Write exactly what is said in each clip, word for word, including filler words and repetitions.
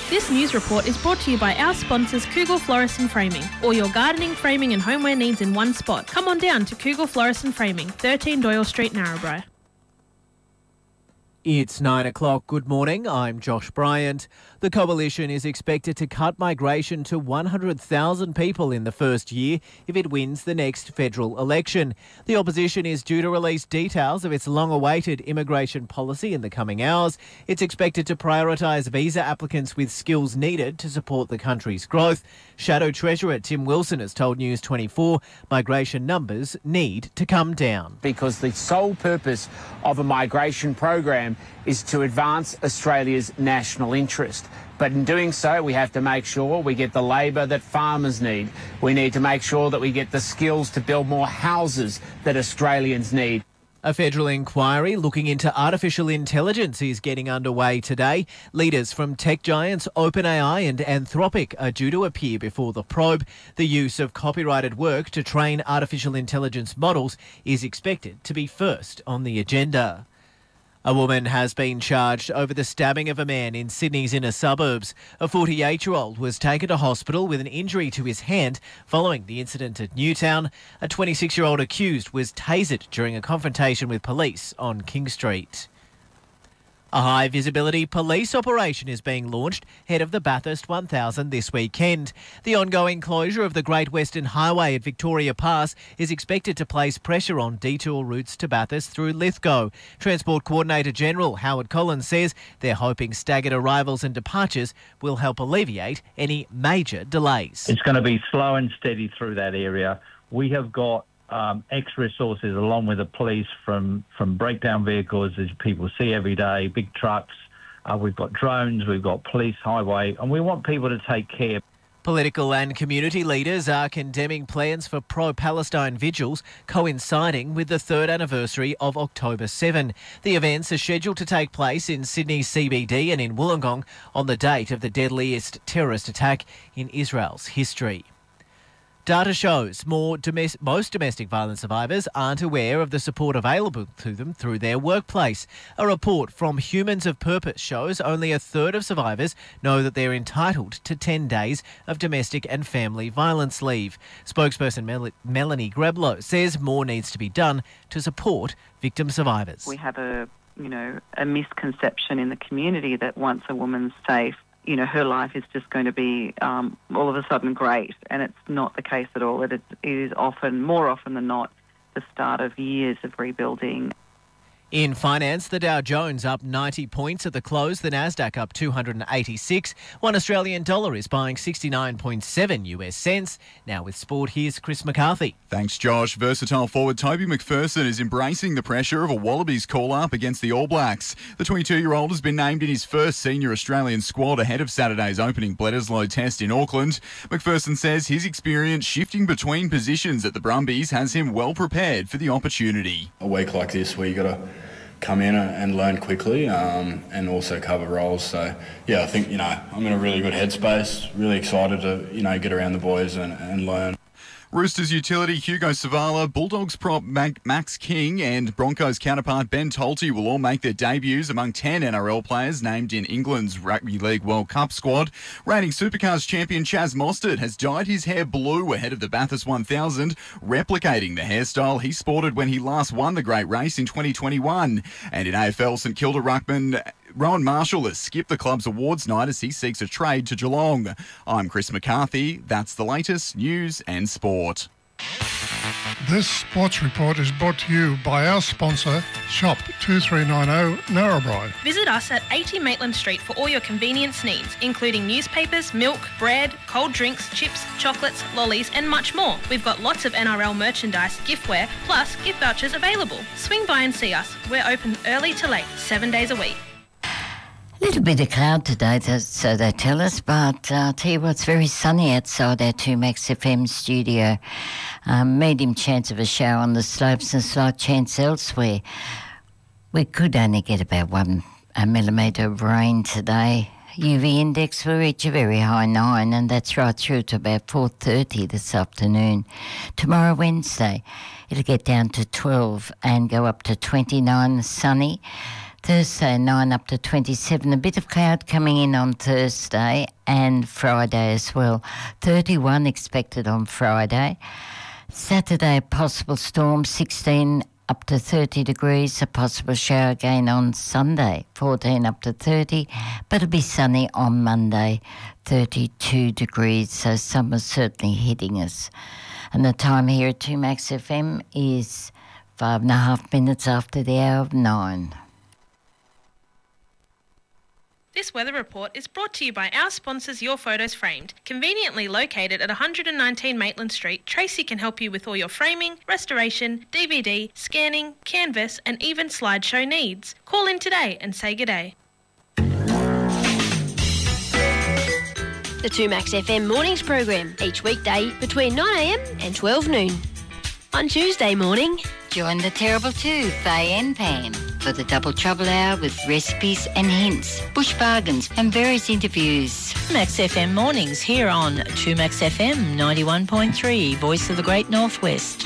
This news report is brought to you by our sponsors Kugel Florist and Framing. All your gardening, framing and homeware needs in one spot. Come on down to Kugel Florist and Framing, thirteen Doyle Street, Narrabri. It's nine o'clock. Good morning. I'm Josh Bryant. The Coalition is expected to cut migration to one hundred thousand people in the first year if it wins the next federal election. The opposition is due to release details of its long-awaited immigration policy in the coming hours. It's expected to prioritise visa applicants with skills needed to support the country's growth. Shadow Treasurer Tim Wilson has told News twenty-four migration numbers need to come down. Because the sole purpose of a migration program is to advance Australia's national interest. But in doing so, we have to make sure we get the labour that farmers need. We need to make sure that we get the skills to build more houses that Australians need. A federal inquiry looking into artificial intelligence is getting underway today. Leaders from tech giants OpenAI and Anthropic are due to appear before the probe. The use of copyrighted work to train artificial intelligence models is expected to be first on the agenda. A woman has been charged over the stabbing of a man in Sydney's inner suburbs. A forty-eight-year-old was taken to hospital with an injury to his hand following the incident at Newtown. A twenty-six-year-old accused was tasered during a confrontation with police on King Street. A high-visibility police operation is being launched ahead of the Bathurst one thousand this weekend. The ongoing closure of the Great Western Highway at Victoria Pass is expected to place pressure on detour routes to Bathurst through Lithgow. Transport Coordinator General Howard Collins says they're hoping staggered arrivals and departures will help alleviate any major delays. It's going to be slow and steady through that area. We have got Um, X resources along with the police from, from breakdown vehicles, as people see every day, big trucks. Uh, we've got drones, we've got police, highway, and we want people to take care. Political and community leaders are condemning plans for pro-Palestine vigils coinciding with the third anniversary of October seventh. The events are scheduled to take place in Sydney's C B D and in Wollongong on the date of the deadliest terrorist attack in Israel's history. Data shows more domestic, most domestic violence survivors aren't aware of the support available to them through their workplace. A report from Humans of Purpose shows only a third of survivors know that they're entitled to ten days of domestic and family violence leave. Spokesperson Mel- Melanie Greblow says more needs to be done to support victim survivors. We have a, you know, a misconception in the community that once a woman's safe, you know, her life is just going to be um, all of a sudden great, and it's not the case at all. It is, it is often, more often than not, the start of years of rebuilding. In finance, the Dow Jones up ninety points at the close, the Nasdaq up two hundred eighty-six. One Australian dollar is buying sixty-nine point seven U S cents. Now with sport, here's Chris McCarthy. Thanks, Josh. Versatile forward Toby McPherson is embracing the pressure of a Wallabies call-up against the All Blacks. The twenty-two-year-old has been named in his first senior Australian squad ahead of Saturday's opening Bledisloe test in Auckland. McPherson says his experience shifting between positions at the Brumbies has him well prepared for the opportunity. A week like this where you got to come in and learn quickly um, and also cover roles. So, yeah, I think, you know, I'm in a really good headspace, really excited to, you know, get around the boys and, and learn. Roosters utility Hugo Savala, Bulldogs prop Max King and Broncos counterpart Ben Tolte will all make their debuts among ten N R L players named in England's Rugby League World Cup squad. Reigning Supercars champion Chaz Mostert has dyed his hair blue ahead of the Bathurst one thousand, replicating the hairstyle he sported when he last won the great race in twenty twenty-one. And in A F L, St Kilda ruckman Rowan Marshall has skipped the club's awards night as he seeks a trade to Geelong. I'm Chris McCarthy. That's the latest news and sport. This sports report is brought to you by our sponsor, Shop two three nine zero Narrabri. Visit us at eighty Maitland Street for all your convenience needs, including newspapers, milk, bread, cold drinks, chips, chocolates, lollies and much more. We've got lots of N R L merchandise, giftware, plus gift vouchers available. Swing by and see us. We're open early to late, seven days a week. A little bit of cloud today, so they tell us, but uh, I'll tell you what, it's very sunny outside our two Max F M studio. Um, medium chance of a shower on the slopes and slight chance elsewhere. We could only get about one a millimetre of rain today. U V index will reach a very high nine, and that's right through to about four thirty this afternoon. Tomorrow, Wednesday, it'll get down to twelve and go up to twenty-nine, sunny. Thursday, nine up to twenty-seven. A bit of cloud coming in on Thursday and Friday as well. thirty-one expected on Friday. Saturday, possible storm, sixteen up to thirty degrees. A possible shower again on Sunday, fourteen up to thirty. But it'll be sunny on Monday, thirty-two degrees. So summer's certainly hitting us. And the time here at two Max F M is five and a half minutes after the hour of nine. This weather report is brought to you by our sponsors, Your Photos Framed. Conveniently located at one nineteen Maitland Street, Tracy can help you with all your framing, restoration, D V D, scanning, canvas and even slideshow needs. Call in today and say g'day. The two Max F M Mornings program, each weekday between nine a m and twelve noon. On Tuesday morning, join the Terrible Two, Faye and Pam, for the Double Trouble Hour with recipes and hints, bush bargains and various interviews. Max F M Mornings here on two Max F M ninety-one point three, Voice of the Great Northwest.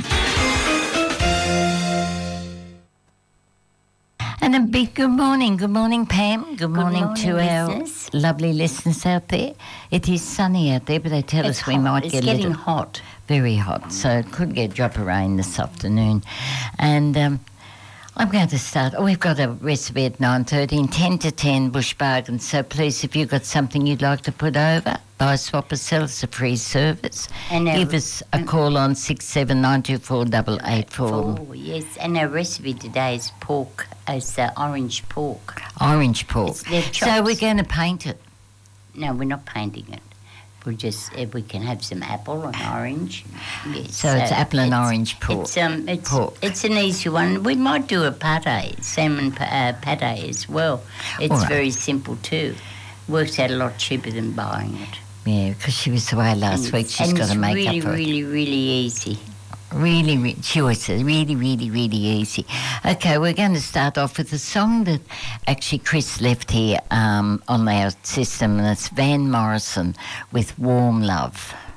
And a big good morning. Good morning, Pam. Good morning, morning to listeners. our lovely listeners out there. It is sunny out there, but they tell It's us we hot. might It's get a getting little hot. Very hot, so it could get a drop of rain this afternoon. And um, I'm going to start. Oh, we've got a recipe at nine thirty and ten to ten, bush bargains. So please, if you've got something you'd like to put over, buy, swap or sell. It's a free service. And our- Give us a call on six seven nine two four eight eight four. Oh, yes. And our recipe today is pork. It's uh, orange pork. Orange pork. It's their So chops. we're going to paint it. No, we're not painting it. We just uh, we can have some apple and orange. Yes, So it's apple and it's- orange pork. It's um, it's Pork. it's an easy one. We might do a pate, salmon pa- uh, pate as well. It's All right. very simple too. Works out a lot cheaper than buying it. Yeah, because she was away last And week. it's- She's and got to it's make really, up for really, really easy. it. Really, really, she always says, really, really, really easy. Okay, we're going to start off with a song that actually Chris left here um, on our system, and it's Van Morrison with Warm Love.